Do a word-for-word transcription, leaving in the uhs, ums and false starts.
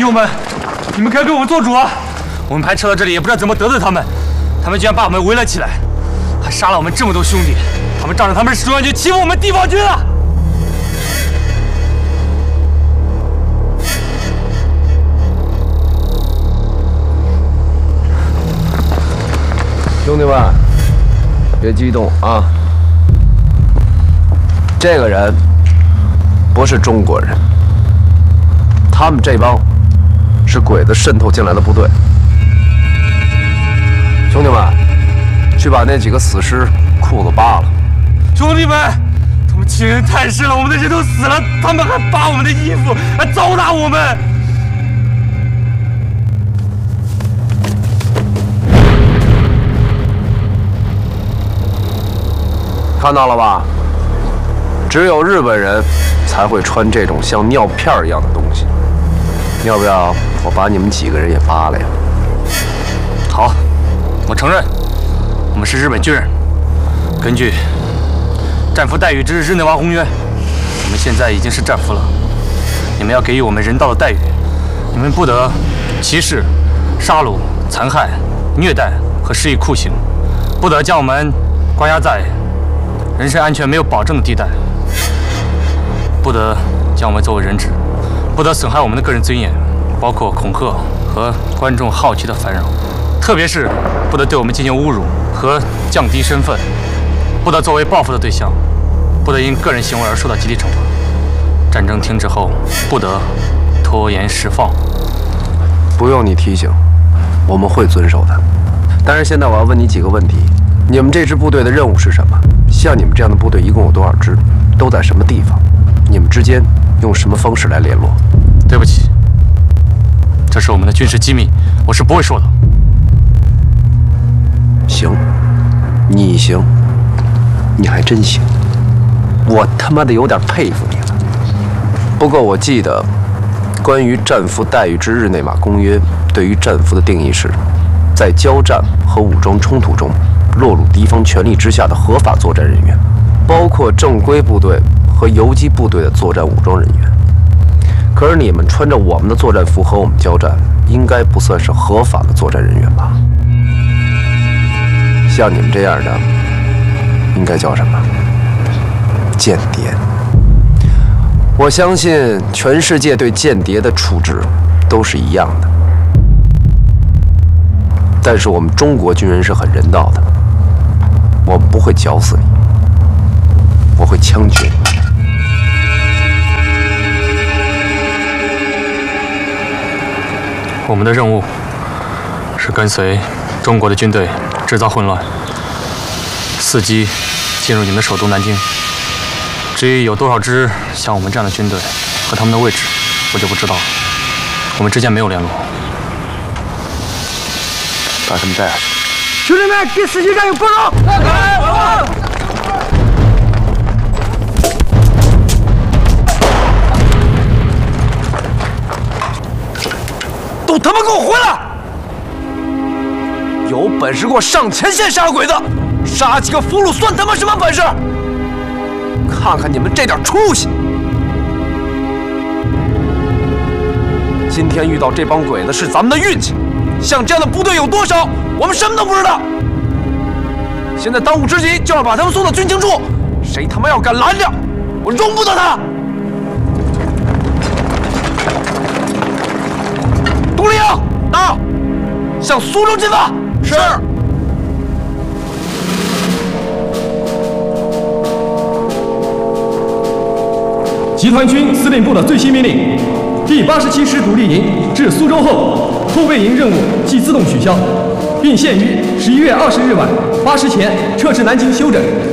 弟兄们，你们该给我们做主啊！我们排撤到这里也不知道怎么得罪他们，他们居然把我们围了起来，还杀了我们这么多兄弟。他们仗着他们是中央军欺负我们地方军啊！ 兄弟们，别激动啊！这个人不是中国人，他们这帮是鬼子渗透进来的部队。兄弟们，去把那几个死尸裤子扒了。 兄弟们，他们欺人太甚了，我们的人都死了，他们还扒我们的衣服，还糟蹋我们。 看到了吧？只有日本人才会穿这种像尿片一样的东西。要不要我把你们几个人也扒了呀？ 好，我承认，我们是日本军人。根据战俘待遇之日内瓦公约，我们现在已经是战俘了。你们要给予我们人道的待遇，你们不得歧视、杀戮、残害、虐待和施以酷刑，不得将我们关押在人身安全没有保证的地带，不得将我们作为人质，不得损害我们的个人尊严，包括恐吓和观众好奇的烦扰，特别是不得对我们进行侮辱和降低身份，不得作为报复的对象，不得因个人行为而受到集体惩罚。战争停止后，不得拖延释放。 不用你提醒，我们会遵守的。但是现在我要问你几个问题：你们这支部队的任务是什么？像你们这样的部队一共有多少支？都在什么地方？你们之间用什么方式来联络？ 对不起，这是我们的军事机密，我是不会说的。 行，你行，你还真行，我他妈的有点佩服你了。不过我记得，关于战俘待遇之日内瓦公约对于战俘的定义是，在交战和武装冲突中落入敌方权力之下的合法作战人员，包括正规部队和游击部队的作战武装人员。可是你们穿着我们的作战服和我们交战，应该不算是合法的作战人员吧？像你们这样的，应该叫什么？间谍。我相信全世界对间谍的处置都是一样的，但是我们中国军人是很人道的，我们不会绞死你，我会枪决你。 我们的任务是跟随中国的军队制造混乱，伺机进入你们的首都南京。至于有多少支像我们这样的军队和他们的位置，我就不知道了。我们之间没有联络。 把他们带下去。 兄弟们，给司机战友报告！来，来， 都他妈给我回来！有本事给我上前线杀鬼子，杀几个俘虏算他妈什么本事？看看你们这点出息！今天遇到这帮鬼子是咱们的运气，像这样的部队有多少，我们什么都不知道。现在当务之急就要把他们送到军情处，谁他妈要敢拦着，我容不得他！杜丽阳，到，向苏州进发。是。 集团军司令部的最新命令：第八十七师独立营至苏州后，后备营任务即自动取消，并限于十一月二十日晚八时前撤至南京休整。